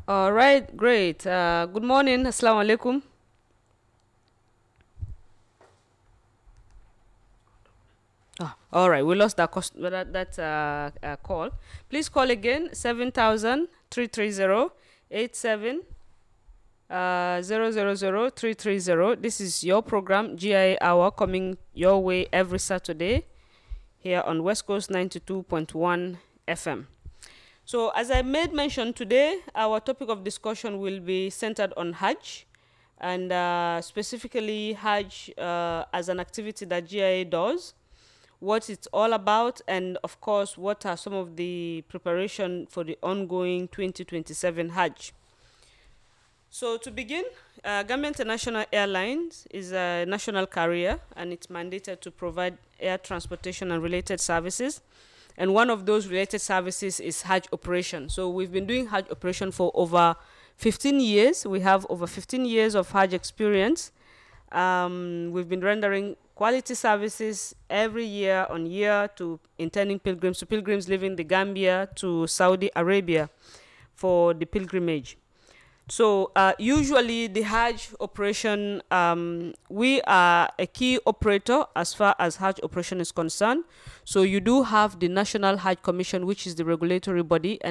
All right, great. Good morning. Assalamu alaikum. All right, we lost that call. Please call again 7,330 000 330. This is your program GIA Hour coming your way every Saturday here on West Coast 92.1 FM. So, as I made mention today, our topic of discussion will be centered on Hajj and specifically Hajj as an activity that GIA does, what it's all about, and of course, what are some of the preparation for the ongoing 2027 Hajj. So to begin, Gambia International Airlines is a national carrier and it's mandated to provide air transportation and related services. And one of those related services is Hajj operation. So we've been doing Hajj operation for over 15 years. We have over 15 years of Hajj experience. We've been rendering quality services every year on year to intending pilgrims, to pilgrims leaving the Gambia to Saudi Arabia for the pilgrimage. So usually the Hajj operation, we are a key operator as far as Hajj operation is concerned. So you do have the National Hajj Commission, which is the regulatory body, and